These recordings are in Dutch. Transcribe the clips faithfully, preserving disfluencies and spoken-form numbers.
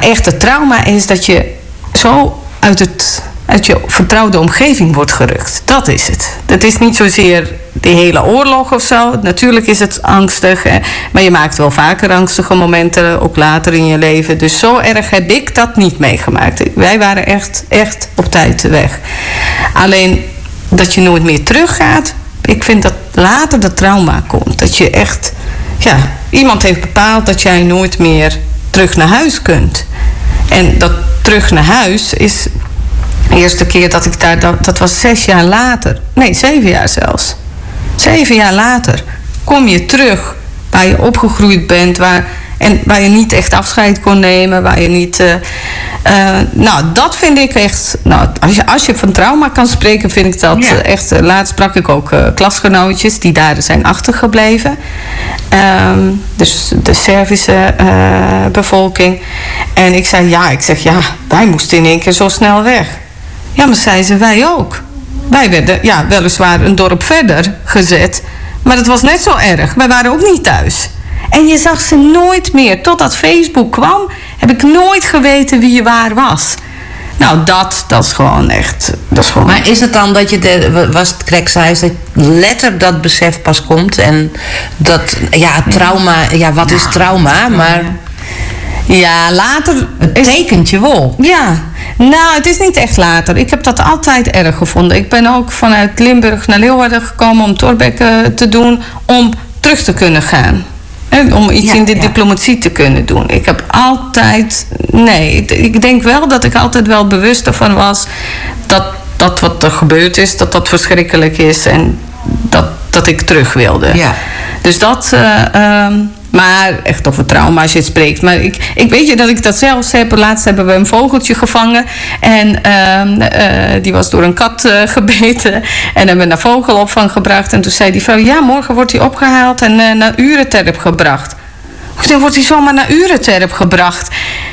echt het trauma is dat je zo uit, het, uit je vertrouwde omgeving wordt gerukt. Dat is het. Dat is niet zozeer de hele oorlog of zo. Natuurlijk is het angstig. Hè? Maar je maakt wel vaker angstige momenten, ook later in je leven. Dus zo erg heb ik dat niet meegemaakt. Wij waren echt, echt op tijd weg. Alleen dat je nooit meer teruggaat. Ik vind dat later dat trauma komt. Dat je echt... Ja, iemand heeft bepaald dat jij nooit meer terug naar huis kunt. En dat terug naar huis is... De eerste keer dat ik daar... Dat, dat was zes jaar later. Nee, zeven jaar zelfs. Zeven jaar later kom je terug waar je opgegroeid bent. Waar, en waar je niet echt afscheid kon nemen. Waar je niet... Uh, uh, nou, dat vind ik echt... Nou, als je, als je van trauma kan spreken, vind ik dat ja. echt... Uh, laatst sprak ik ook uh, klasgenootjes die daar zijn achtergebleven. Um, dus de Servische uh, bevolking. En ik zei, ja, ik zeg, ja, wij moesten in één keer zo snel weg. Ja, maar zeiden ze, wij ook. Wij werden, ja, weliswaar een dorp verder gezet. Maar dat was net zo erg. Wij waren ook niet thuis. En je zag ze nooit meer. Totdat Facebook kwam, heb ik nooit geweten wie je waar was. Nou, dat, dat is gewoon echt... Dat is gewoon... Maar is het dan dat je, de, was het Craig zei, dat letterlijk dat besef pas komt? En dat, ja, trauma, ja, wat is trauma? Maar... Ja, later... Het tekent je wel. Ja, nou, het is niet echt later. Ik heb dat altijd erg gevonden. Ik ben ook vanuit Limburg naar Leeuwarden gekomen om Thorbecke te doen, om terug te kunnen gaan. He, om iets ja, in de ja. diplomatie te kunnen doen. Ik heb altijd... Nee, ik, ik denk wel dat ik altijd wel bewust ervan was dat, dat wat er gebeurd is, dat dat verschrikkelijk is en dat, dat ik terug wilde. Ja. Dus dat... Uh, um, Maar echt over trauma als je het spreekt. Maar ik, ik weet je dat ik dat zelfs heb. Laatst hebben we een vogeltje gevangen. En uh, uh, die was door een kat uh, gebeten. En hebben we naar vogelopvang gebracht. En toen zei die vrouw, ja, morgen wordt hij opgehaald en uh, naar Ureterp gebracht. Of dan wordt hij zomaar naar Ureterp gebracht.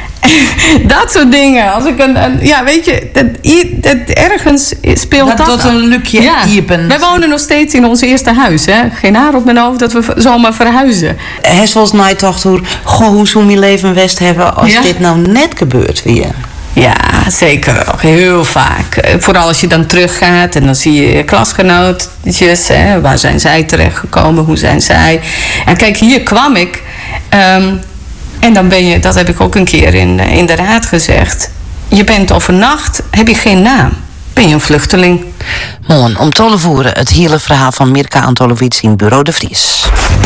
Dat soort dingen. Als ik een, een ja, weet je, dat, dat ergens speelt dat. Dat tot een lukje ja. iepen. Wij wonen nog steeds in ons eerste huis. Hè. Geen haar op mijn hoofd dat we zomaar verhuizen. Hij zoals nooit dacht, hoe, goh, hoe zou je leven West hebben als ja. dit nou net gebeurt weer? Ja, zeker wel. Heel vaak. Vooral als je dan teruggaat en dan zie je je klasgenootjes. Hè, waar zijn zij terechtgekomen? Hoe zijn zij? En kijk, hier kwam ik... Um, En dan ben je, dat heb ik ook een keer in, in de raad gezegd. Je bent overnacht, heb je geen naam. Ben je een vluchteling. Mooi, om te voeren het hele verhaal van Mirka Antolovic in Bureau de Vries.